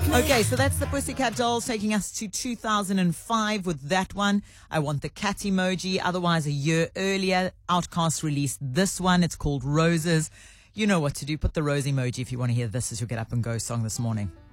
Okay, so that's the Pussycat Dolls taking us to 2005 with that one. I Want the Cat emoji. Otherwise, a year earlier, Outkast released this one. It's called Roses. You know what to do. Put the rose emoji if you want to hear this as your Get Up and Go song this morning.